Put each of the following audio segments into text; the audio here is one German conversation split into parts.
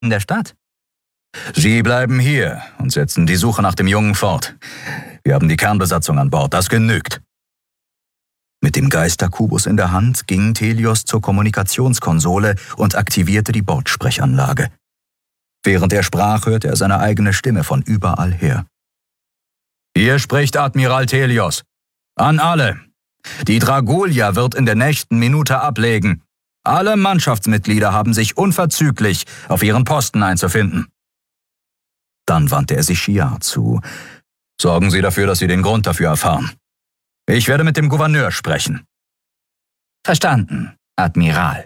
in der Stadt? Sie bleiben hier und setzen die Suche nach dem Jungen fort. Wir haben die Kernbesatzung an Bord, das genügt. Mit dem Geisterkubus in der Hand ging Telios zur Kommunikationskonsole und aktivierte die Bordsprechanlage. Während er sprach, hörte er seine eigene Stimme von überall her. Hier spricht Admiral Telios. An alle. Die Dragolia wird in der nächsten Minute ablegen. Alle Mannschaftsmitglieder haben sich unverzüglich auf ihren Posten einzufinden. Dann wandte er sich Shiar zu. Sorgen Sie dafür, dass Sie den Grund dafür erfahren. Ich werde mit dem Gouverneur sprechen. Verstanden, Admiral.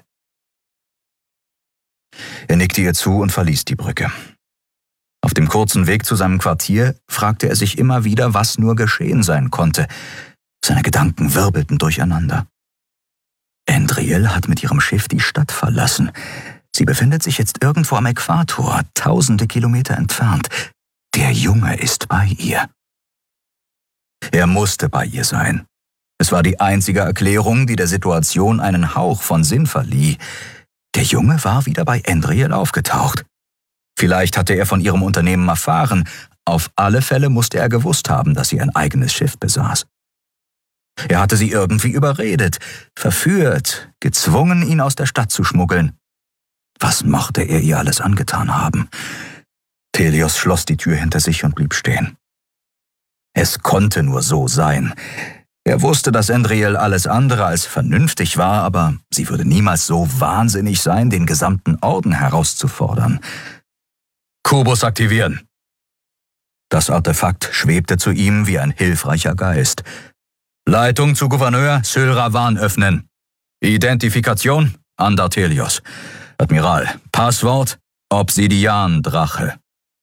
Er nickte ihr zu und verließ die Brücke. Auf dem kurzen Weg zu seinem Quartier fragte er sich immer wieder, was nur geschehen sein konnte. Seine Gedanken wirbelten durcheinander. Endriel hat mit ihrem Schiff die Stadt verlassen. Sie befindet sich jetzt irgendwo am Äquator, tausende Kilometer entfernt. Der Junge ist bei ihr. Er musste bei ihr sein. Es war die einzige Erklärung, die der Situation einen Hauch von Sinn verlieh. Der Junge war wieder bei Endriel aufgetaucht. Vielleicht hatte er von ihrem Unternehmen erfahren. Auf alle Fälle musste er gewusst haben, dass sie ein eigenes Schiff besaß. Er hatte sie irgendwie überredet, verführt, gezwungen, ihn aus der Stadt zu schmuggeln. Was mochte er ihr alles angetan haben? Telios schloss die Tür hinter sich und blieb stehen. Es konnte nur so sein. Er wusste, dass Endriel alles andere als vernünftig war, aber sie würde niemals so wahnsinnig sein, den gesamten Orden herauszufordern. Kubus aktivieren. Das Artefakt schwebte zu ihm wie ein hilfreicher Geist. Leitung zu Gouverneur Syl-Ravan öffnen. Identifikation Andar Telios. Admiral, Passwort Obsidian-Drache.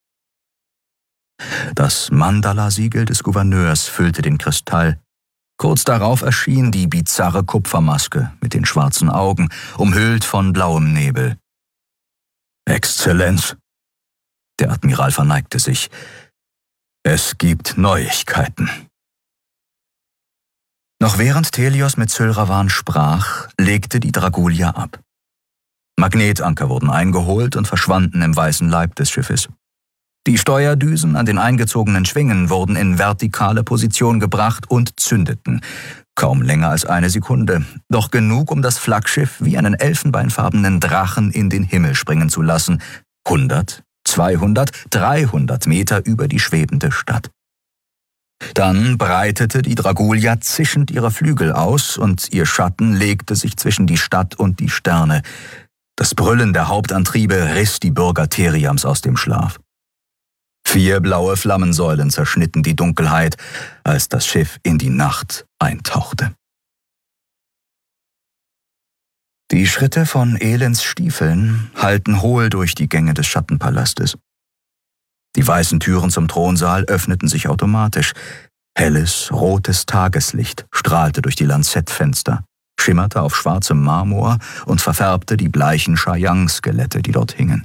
Das Mandala-Siegel des Gouverneurs füllte den Kristall. Kurz darauf erschien die bizarre Kupfermaske mit den schwarzen Augen, umhüllt von blauem Nebel. Exzellenz. Der Admiral verneigte sich. Es gibt Neuigkeiten. Noch während Telios mit Syl-Ravan sprach, legte die Dragolia ab. Magnetanker wurden eingeholt und verschwanden im weißen Leib des Schiffes. Die Steuerdüsen an den eingezogenen Schwingen wurden in vertikale Position gebracht und zündeten. Kaum länger als eine Sekunde, doch genug, um das Flaggschiff wie einen elfenbeinfarbenen Drachen in den Himmel springen zu lassen. 100, 200, 300 Meter über die schwebende Stadt. Dann breitete die Dragolia zischend ihre Flügel aus und ihr Schatten legte sich zwischen die Stadt und die Sterne. Das Brüllen der Hauptantriebe riss die Bürger Teriams aus dem Schlaf. 4 blaue Flammensäulen zerschnitten die Dunkelheit, als das Schiff in die Nacht eintauchte. Die Schritte von Elends Stiefeln hallten hohl durch die Gänge des Schattenpalastes. Die weißen Türen zum Thronsaal öffneten sich automatisch. Helles, rotes Tageslicht strahlte durch die Lanzettfenster, schimmerte auf schwarzem Marmor und verfärbte die bleichen Shayang-Skelette, die dort hingen.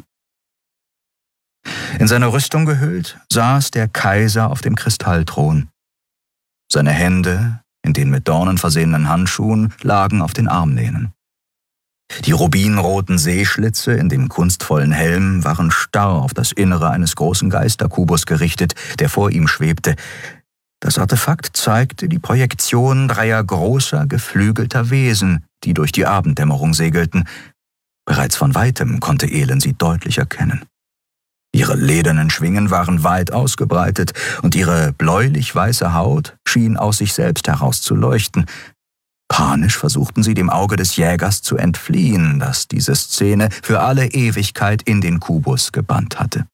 In seine Rüstung gehüllt, saß der Kaiser auf dem Kristallthron. Seine Hände, in den mit Dornen versehenen Handschuhen, lagen auf den Armlehnen. Die rubinroten Seeschlitze in dem kunstvollen Helm waren starr auf das Innere eines großen Geisterkubus gerichtet, der vor ihm schwebte. Das Artefakt zeigte die Projektion 3 großer, geflügelter Wesen, die durch die Abenddämmerung segelten. Bereits von weitem konnte Elend sie deutlich erkennen. Ihre ledernen Schwingen waren weit ausgebreitet und ihre bläulich-weiße Haut schien aus sich selbst herauszuleuchten. Panisch versuchten sie dem Auge des Jägers zu entfliehen, das diese Szene für alle Ewigkeit in den Kubus gebannt hatte.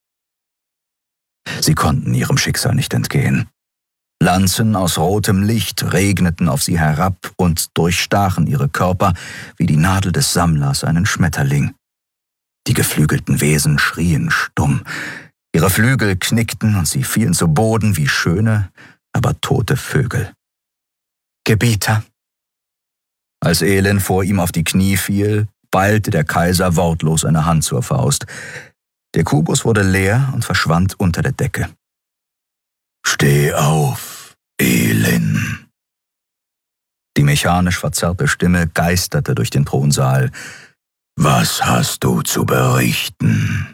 Sie konnten ihrem Schicksal nicht entgehen. Lanzen aus rotem Licht regneten auf sie herab und durchstachen ihre Körper wie die Nadel des Sammlers einen Schmetterling. Die geflügelten Wesen schrien stumm. Ihre Flügel knickten und sie fielen zu Boden wie schöne, aber tote Vögel. Gebieter. Als Elend vor ihm auf die Knie fiel, ballte der Kaiser wortlos eine Hand zur Faust. Der Kubus wurde leer und verschwand unter der Decke. »Steh auf, Elend!« Die mechanisch verzerrte Stimme geisterte durch den Thronsaal. Was hast du zu berichten?